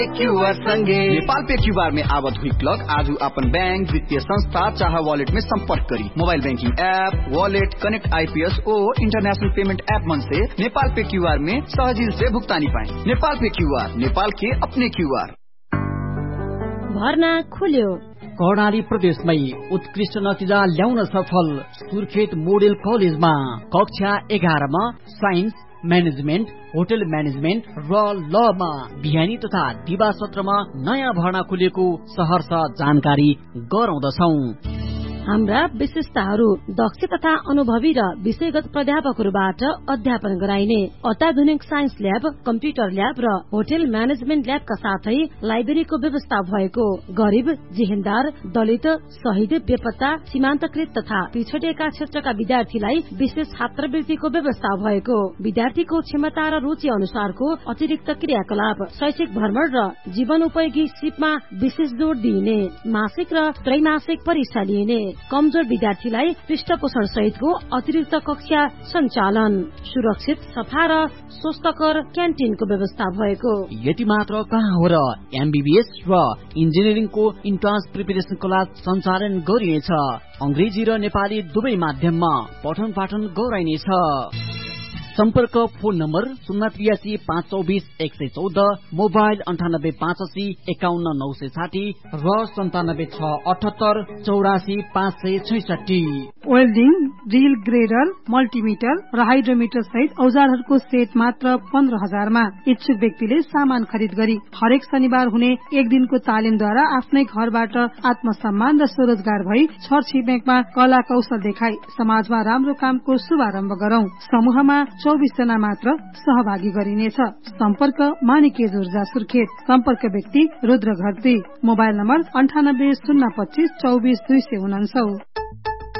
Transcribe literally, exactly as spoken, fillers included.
QR संगे Nepal pay QR में आवत हुई क्लग आज अपन बैंक वित्तीय संस्था चाहे वॉलेट में संपर्क curry mobile banking app wallet connect IPS और इंटरनेशनल पेमेंट ऐप मन से नेपाल पे क्यूआर में सहजिल से भुगतानी पाए। नेपाल पे क्यूआर नेपाल के अपने क्यूआर। भर्ना खुल्यो कर्णाली प्रदेशमै उत्कृष्ट नतिजा ल्याउन सफल सुर्खेत मोडेल कलेजमा कक्षा एघारमा साइन्स म्यानेजमेन्ट होटल म्यानेजमेन्ट र लमा बिहानी तथा दिवा सत्रमा नयाँ भर्ना खुलेको सहर्ष जानकारी गराउँदछौ। हाम्रा विशेषताहरू दक्ष तथा अनुभवी र विषयगत प्राध्यापकहरूबाट अध्यापन गराइने अत्याधुनिक साइन्स ल्याब कम्प्युटर ल्याब र होटल म्यानेजमेन्ट ल्याबका साथै लाइब्रेरीको व्यवस्था भएको गरीब जेहेन्दार दलित शहीद बेपत्ता सीमान्तकृत तथा पिछडिएका क्षेत्रका विद्यार्थीलाई विशेष छात्रवृत्तिको व्यवस्था भएको विद्यार्थीको क्षमता र रुचि अनुसारको अतिरिक्त क्रियाकलाप शैक्षिक भ्रमण र जीवन उपयोगी सिपमा विशेष जोड़ दिइने मासिक र त्रैमासिक परीक्षा लिइने कमजोर विद्यार्थीलाई पृष्ठपोषण सहितको अतिरिक्त कक्षा सञ्चालन सुरक्षित सफा र स्वस्थकर क्यान्टिनको व्यवस्था भएको। यति मात्र कहाँ हो र एमबीबीएस र इन्जिनियरिङको इन्ट्रान्स प्रिपरेसन क्लास सञ्चालन गरिनेछ। अंग्रेजी र नेपाली दुवै माध्यममा पठन पाठन गराइनेछ। सम्पर्क फोन नम्बर शून्य त्रियासी पाँच चौबिस एक सय चौध मोबाइल अन्ठानब्बे पाँच अस्सी एकाउन्न नौ सय साठी र सन्तानब्बे छ अठहत्तर चौरासी पाँच सय छैसठी। वेल्डिङ ड्रिल ग्रेडर मल्टिमिटर र हाइड्रोमिटर सहित औजारहरूको सेट मात्र पन्ध्र हजारमा इच्छुक व्यक्तिले सामान खरिद गरी हरेक शनिबार हुने एक दिनको तालिमद्वारा आफ्नै घरबाट आत्मसम्मान र स्वरोजगार भई छर छिमेकमा कला कौशल देखाई समाजमा राम्रो कामको शुभारम्भ गरौं। समूहमा चौबीस जना मात्र सहभागी गरिनेछ। सम्पर्क मानिकेज ऊर्जा सुर्खेत सम्पर्क व्यक्ति रुद्र घरती मोबाइल नम्बर अन्ठानब्बे शून्य पच्चीस चौबीस दुई सय उनान्सौ।